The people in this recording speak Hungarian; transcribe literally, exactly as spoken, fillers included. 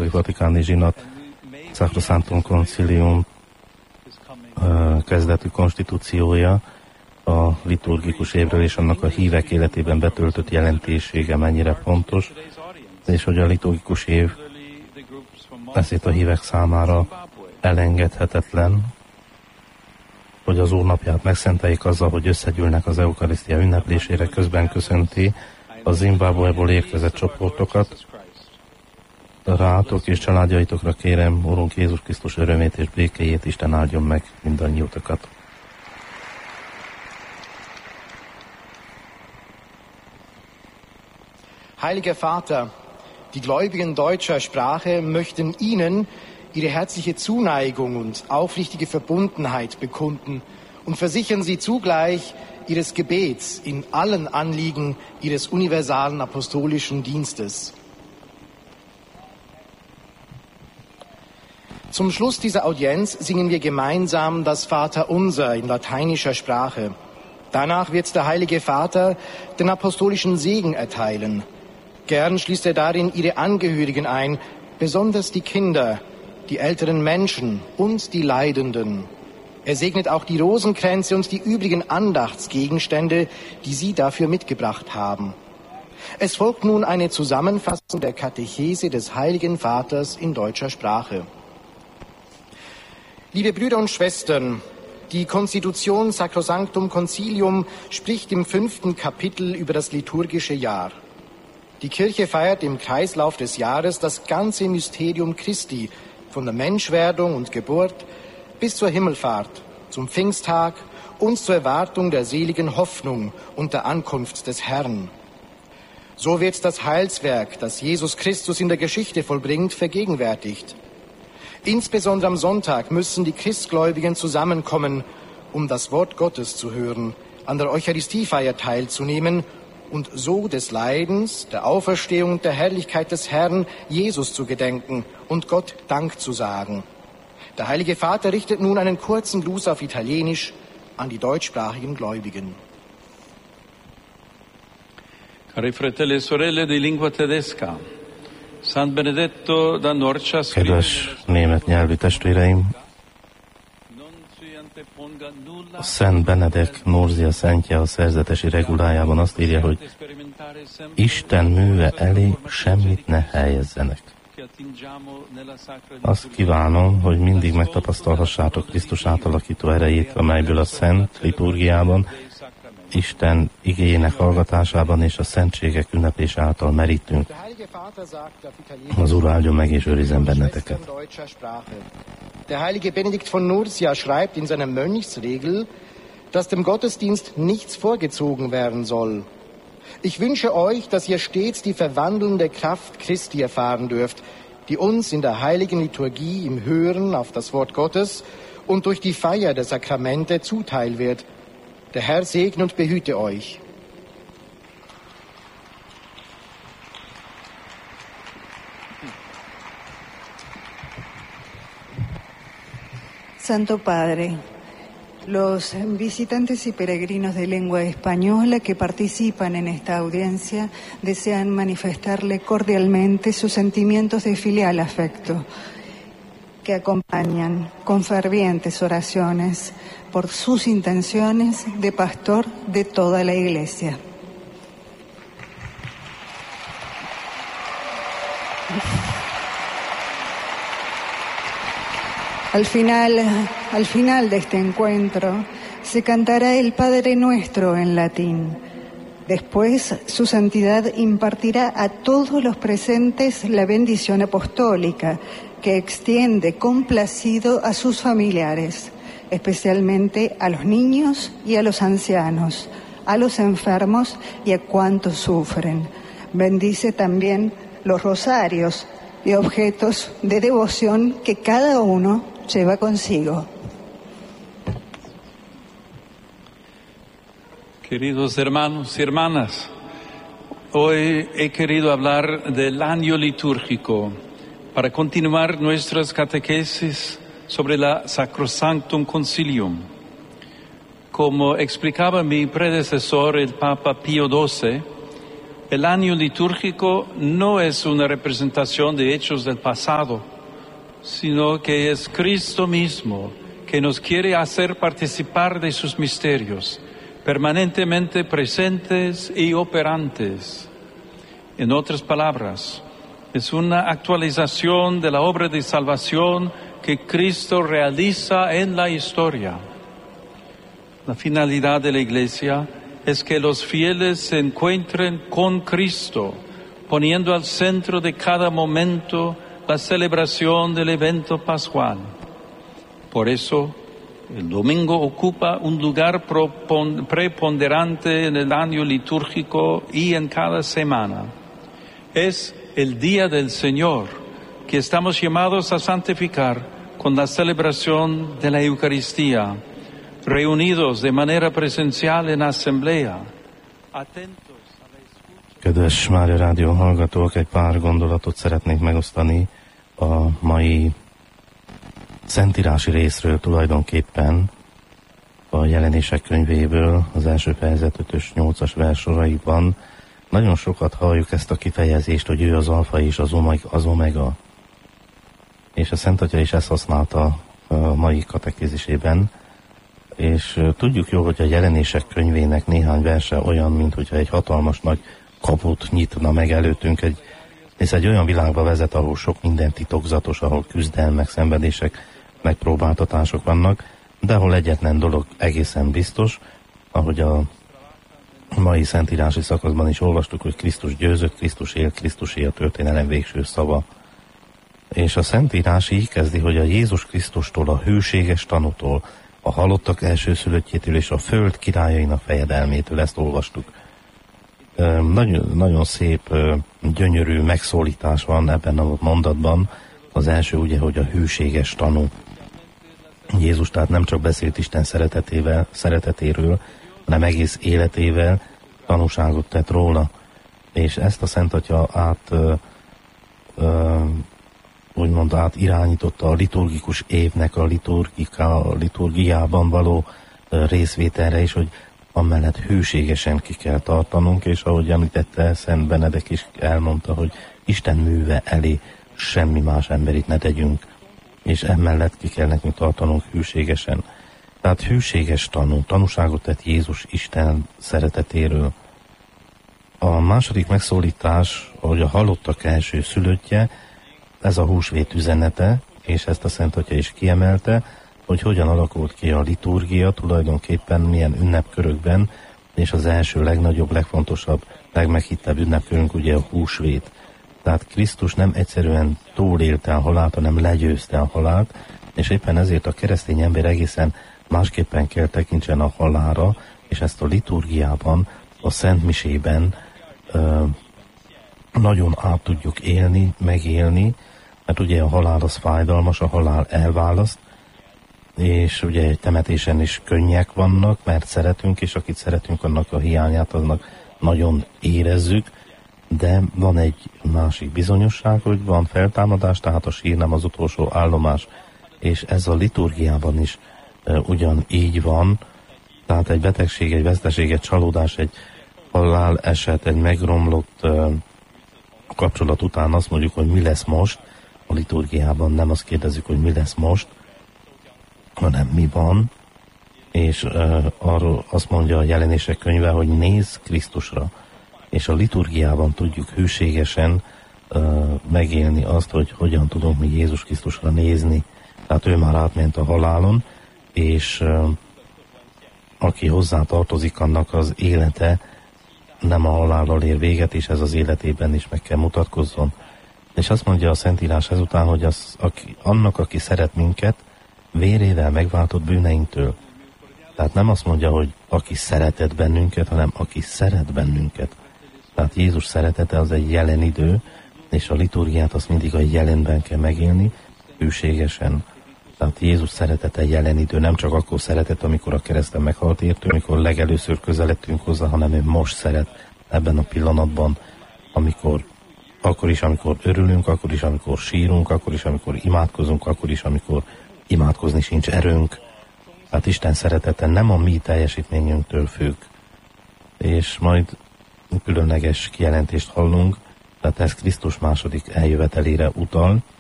második vatikáni zsinat, Sacrosanctum Concilium kezdetű konstitúciója, a liturgikus évről és annak a hívek életében betöltött jelentésége mennyire fontos, és hogy a liturgikus év ezért a hívek számára elengedhetetlen, hogy az Úr napját megszenteljék azzal, hogy összegyűlnek az eukarisztia ünneplésére, közben köszönti a Zimbabwe-ból érkezett csoportokat. Rátok és családjaitokra kérem, Urunk Jézus Krisztus örömét és békéjét, Isten áldjon meg mindannyiótokat. Heiliger Vater, die Gläubigen deutscher Sprache möchten Ihnen ihre herzliche Zuneigung und aufrichtige Verbundenheit bekunden und versichern Sie zugleich Ihres Gebets in allen Anliegen Ihres universalen apostolischen Dienstes. Zum Schluss dieser Audienz singen wir gemeinsam das Vaterunser in lateinischer Sprache. Danach wird der Heilige Vater den apostolischen Segen erteilen. Gern schließt er darin ihre Angehörigen ein, besonders die Kinder, die älteren Menschen und die Leidenden. Er segnet auch die Rosenkränze und die übrigen Andachtsgegenstände, die Sie dafür mitgebracht haben. Es folgt nun eine Zusammenfassung der Katechese des Heiligen Vaters in deutscher Sprache. Liebe Brüder und Schwestern, die Konstitution Sacrosanctum Concilium spricht im fünften Kapitel über das liturgische Jahr. Die Kirche feiert im Kreislauf des Jahres das ganze Mysterium Christi, von der Menschwerdung und Geburt bis zur Himmelfahrt, zum Pfingsttag und zur Erwartung der seligen Hoffnung und der Ankunft des Herrn. So wird das Heilswerk, das Jesus Christus in der Geschichte vollbringt, vergegenwärtigt. Insbesondere am Sonntag müssen die Christgläubigen zusammenkommen, um das Wort Gottes zu hören, an der Eucharistiefeier teilzunehmen und so des Leidens, der Auferstehung und der Herrlichkeit des Herrn Jesus zu gedenken und Gott Dank zu sagen. Der Heilige Vater richtet nun einen kurzen Gruß auf Italienisch an die deutschsprachigen Gläubigen. Cari fratelli e sorelle di lingua tedesca, San Benedetto da Norcia scrive: Kedves német nyelvű testvéreim, a Szent Benedek Norzia szentje a szerzetesi regulájában azt írja, hogy Isten műve elé semmit ne helyezzenek. Azt kívánom, hogy mindig megtapasztalhassátok Krisztus átalakító erejét, amelyből a szent liturgiában, Isten igéjének hallgatásában és a szentségek ünneplése által merítünk. Az Úr áldjon meg és őrizzen benneteket. Der heilige Benedikt von Nursia schreibt in seiner Mönchsregel, dass dem Gottesdienst nichts vorgezogen werden soll. Ich wünsche euch, dass ihr stets die verwandelnde Kraft Christi erfahren dürft, die uns in der heiligen Liturgie im Hören auf das Wort Gottes und durch die Feier der Sakramente zuteil wird. Der Herr segne und behüte euch. Santo Padre, los visitantes y peregrinos de lengua española que participan en esta audiencia desean manifestarle cordialmente sus sentimientos de filial afecto, que acompañan con fervientes oraciones por sus intenciones de pastor de toda la Iglesia. Al final, al final de este encuentro se cantará el Padre Nuestro en latín. Después, su santidad impartirá a todos los presentes la bendición apostólica que extiende complacido a sus familiares, especialmente a los niños y a los ancianos, a los enfermos y a cuantos sufren. Bendice también los rosarios y objetos de devoción que cada uno lleva consigo. Queridos hermanos y hermanas, hoy he querido hablar del año litúrgico para continuar nuestras catequesis sobre la Sacrosanctum Concilium. Como explicaba mi predecesor, el Papa Pío doce, El año litúrgico no es una representación de hechos del pasado, sino que es Cristo mismo que nos quiere hacer participar de sus misterios, permanentemente presentes y operantes. En otras palabras, es una actualización de la obra de salvación que Cristo realiza en la historia. La finalidad de la Iglesia es que los fieles se encuentren con Cristo, poniendo al centro de cada momento la celebración del evento pascual. Por eso, el domingo ocupa un lugar preponderante en el año litúrgico y en cada semana. Es el día del Señor que estamos llamados a santificar con la celebración de la Eucaristía, reunidos de manera presencial en asamblea, atentos a la escucha. Kedves Mária Rádió hallgatók, egy pár gondolatot szeretnék megosztani a mai szentírási részről, tulajdonképpen a Jelenések könyvéből, az első fejezet ötös nyolcas versoraiban. Nagyon sokat halljuk ezt a kifejezést, hogy ő az alfa és az omega. És a Szent Atya is ezt használta a mai katekézisében. És tudjuk jól, hogy a Jelenések könyvének néhány verse olyan, mint hogyha egy hatalmas nagy kaput nyitna meg előttünk, egy, és egy olyan világba vezet, ahol sok minden titokzatos, ahol küzdelmek, szenvedések, megpróbáltatások vannak, de ahol egyetlen dolog egészen biztos, ahogy a mai szentírási szakaszban is olvastuk, hogy Krisztus győzött, Krisztus él, Krisztusé a történelem végső szava. És a Szentírás így kezdi, hogy a Jézus Krisztustól, a hűséges tanútól, a halottak elsőszülöttjétől és a föld királyainak fejedelmétől, ezt olvastuk. Nagyon, nagyon szép, gyönyörű megszólítás van ebben a mondatban. Az első ugye, hogy a hűséges tanú. Jézus tehát nem csak beszélt Isten szeretetével, szeretetéről, hanem egész életével tanúságot tett róla. És ezt a Szent Atya át, ö, ö, úgymond át irányította a liturgikus évnek a, liturgika, a liturgiában való ö, részvételre is, hogy amellett hűségesen ki kell tartanunk, és ahogy említette, Szent Benedek is elmondta, hogy Isten műve elé semmi más emberit ne tegyünk, és emellett ki kell nekünk tartanunk hűségesen. Tehát hűséges tanú, tanúságot tett Jézus Isten szeretetéről. A második megszólítás, hogy a halottak első szülöttje, ez a húsvét üzenete, és ezt a Szent Atya is kiemelte, hogy hogyan alakult ki a liturgia, tulajdonképpen milyen ünnepkörökben, és az első legnagyobb, legfontosabb, legmeghittebb ünnepkörünk ugye a húsvét. Tehát Krisztus nem egyszerűen túlélte a halált, hanem legyőzte a halált, és éppen ezért a keresztény ember egészen másképpen kell tekintsen a halálra, és ezt a liturgiában, a Szent Misében ö, nagyon át tudjuk élni, megélni, mert ugye a halál az fájdalmas, a halál elválaszt, és ugye egy temetésen is könnyek vannak, mert szeretünk, és akit szeretünk, annak a hiányát annak nagyon érezzük, de van egy másik bizonyosság, hogy van feltámadás, tehát a sír nem az utolsó állomás, és ez a liturgiában is e, ugyan így van, tehát egy betegség, egy veszteség, egy csalódás, egy halál eset, egy megromlott e, kapcsolat után azt mondjuk, hogy mi lesz most, a liturgiában nem azt kérdezzük, hogy mi lesz most, hanem mi van, és e, arról azt mondja a Jelenések könyve, hogy nézz Krisztusra, és a liturgiában tudjuk hűségesen e, megélni azt, hogy hogyan tudunk mi Jézus Krisztusra nézni. Tehát ő már átment a halálon, és e, aki hozzá tartozik, annak az élete nem a halállal ér véget, és ez az életében is meg kell mutatkozzon. És azt mondja a Szentírás ezután, hogy az, aki, annak, aki szeret minket, vérével megváltott bűneinktől. Tehát nem azt mondja, hogy aki szeretett bennünket, hanem aki szeret bennünket. Tehát Jézus szeretete az egy jelen idő, és a liturgiát azt mindig a jelenben kell megélni, hűségesen. Tehát Jézus szeretete jelen idő, nem csak akkor szeretett, amikor a kereszten meghalt értő, amikor legelőször közeledtünk hozzá, hanem ő most szeret ebben a pillanatban, amikor, akkor is, amikor örülünk, akkor is, amikor sírunk, akkor is, amikor imádkozunk, akkor is, amikor imádkozni sincs erőnk. Tehát Isten szeretete nem a mi teljesítményünktől függ. És majd különleges kijelentést hallunk, tehát ez Krisztus második eljövetelére utal,